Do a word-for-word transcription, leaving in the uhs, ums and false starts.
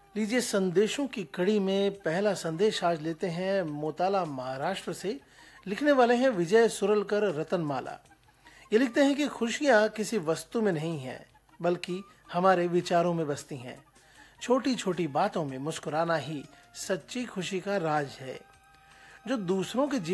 लीजिए संदेशों की कड़ी में पहला संदेश आज लेते हैं मोताला महाराष्ट्र से। लिखने वाले हैं विजय सुरलकर रतनमाला। ये लिखते हैं कि खुशियां किसी वस्तु में नहीं हैं बल्कि हमारे विचारों में बसती हैं। छोटी छोटी बातों में मुस्कुराना ही सच्ची खुशी का राज है। जो दूसरों के